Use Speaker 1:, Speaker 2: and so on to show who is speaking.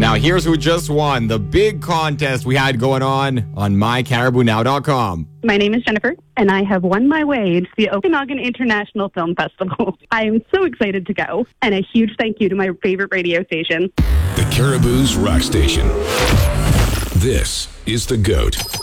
Speaker 1: Now, here's who just won the big contest we had going on mycaribounow.com.
Speaker 2: My name is Jennifer, and I have won my way to the Okanagan International Film Festival. I am so excited to go, and a huge thank you to my favorite radio station.
Speaker 3: The Caribou's Rock Station. This is The GOAT.